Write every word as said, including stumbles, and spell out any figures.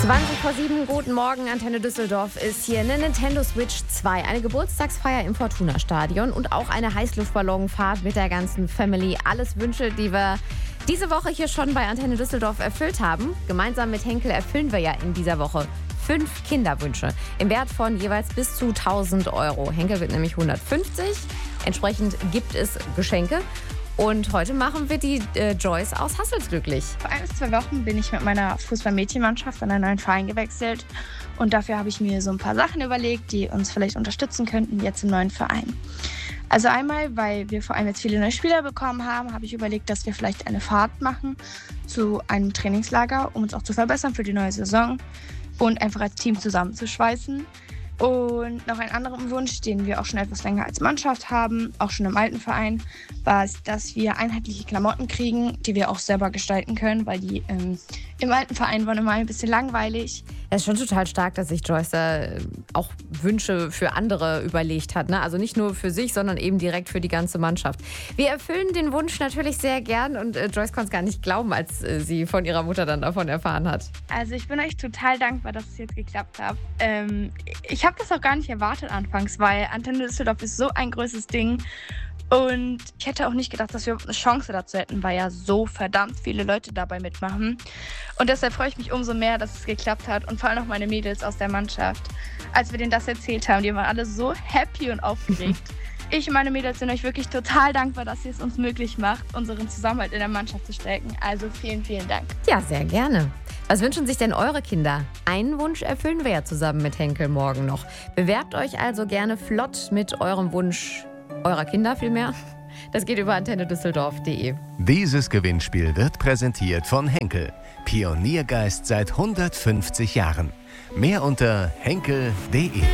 zwanzig vor sieben, guten Morgen, Antenne Düsseldorf ist hier eine Nintendo Switch zwei, eine Geburtstagsfeier im Fortuna-Stadion und auch eine Heißluftballonfahrt mit der ganzen Family. Alles Wünsche, die wir diese Woche hier schon bei Antenne Düsseldorf erfüllt haben. Gemeinsam mit Henkel erfüllen wir ja in dieser Woche fünf Kinderwünsche im Wert von jeweils bis zu tausend Euro. Henkel wird nämlich hundertfünfzig, entsprechend gibt es Geschenke. Und heute machen wir die äh, Joyce aus Hassels glücklich. Vor ein bis zwei Wochen bin ich mit meiner Fußball-Mädchenmannschaft an einen neuen Verein gewechselt. Und dafür habe ich mir so ein paar Sachen überlegt, die uns vielleicht unterstützen könnten jetzt im neuen Verein. Also einmal, weil wir vor allem jetzt viele neue Spieler bekommen haben, habe ich überlegt, dass wir vielleicht eine Fahrt machen zu einem Trainingslager, um uns auch zu verbessern für die neue Saison und einfach als Team zusammenzuschweißen. Und noch ein anderer Wunsch, den wir auch schon etwas länger als Mannschaft haben, auch schon im alten Verein, war es, dass wir einheitliche Klamotten kriegen, die wir auch selber gestalten können, weil die ähm, im alten Verein waren immer ein bisschen langweilig. Es ist schon total stark, dass sich Joyce da auch Wünsche für andere überlegt hat, ne? Also nicht nur für sich, sondern eben direkt für die ganze Mannschaft. Wir erfüllen den Wunsch natürlich sehr gern und äh, Joyce konnte es gar nicht glauben, als äh, sie von ihrer Mutter dann davon erfahren hat. Also ich bin euch total dankbar, dass es jetzt geklappt hat. Ähm, ich habe das auch gar nicht erwartet anfangs, weil Antenne Düsseldorf ist so ein großes Ding. Und ich hätte auch nicht gedacht, dass wir eine Chance dazu hätten, weil ja so verdammt viele Leute dabei mitmachen. Und deshalb freue ich mich umso mehr, dass es geklappt hat. Und vor allem auch meine Mädels aus der Mannschaft. Als wir denen das erzählt haben, die waren alle so happy und aufgeregt. Ich und meine Mädels sind euch wirklich total dankbar, dass ihr es uns möglich macht, unseren Zusammenhalt in der Mannschaft zu stärken. Also vielen, vielen Dank. Ja, sehr gerne. Was wünschen sich denn eure Kinder? Einen Wunsch erfüllen wir ja zusammen mit Henkel morgen noch. Bewerbt euch also gerne flott mit eurem Wunsch eurer Kinder vielmehr. Das geht über antenne düsseldorf punkt de. Dieses Gewinnspiel wird präsentiert von Henkel. Pioniergeist seit hundertfünfzig Jahren. Mehr unter henkel punkt de.